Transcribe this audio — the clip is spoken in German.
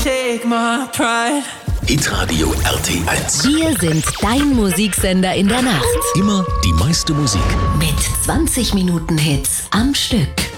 Take my pride. Hitradio RT1. Wir sind dein Musiksender in der Nacht. Immer die meiste Musik. Mit 20 Minuten Hits am Stück.